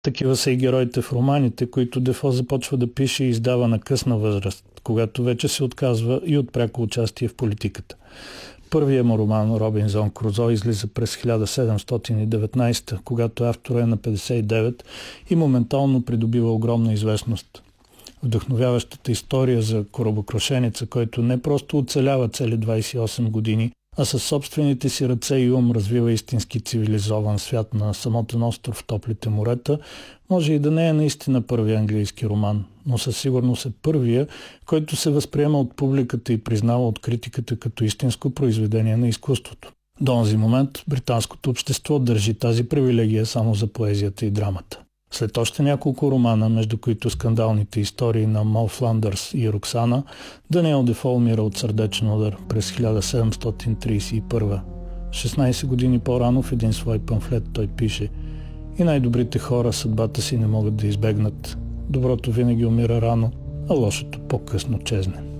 Такива са и героите в романите, които Дефо започва да пише и издава на късна възраст, когато вече се отказва и от пряко участие в политиката. Първият му роман «Робинзон Крузо» излиза през 1719, когато авторът е на 59 и моментално придобива огромна известност. Вдъхновяващата история за корабокрушеница, който не просто оцелява цели 28 години, а със собствените си ръце и ум развива истински цивилизован свят на самотен остров в топлите морета, може и да не е наистина първи английски роман, но със сигурност е първия, който се възприема от публиката и признава от критиката като истинско произведение на изкуството. До този момент британското общество държи тази привилегия само за поезията и драмата. След още няколко романа, между които скандалните истории на Мол Фландърс и Роксана, Даниел Дефо умира от сърдечен удар през 1731. 16 години по-рано в един свой памфлет той пише: „И най-добрите хора съдбата си не могат да избегнат. Доброто винаги умира рано, а лошото по-късно чезне“.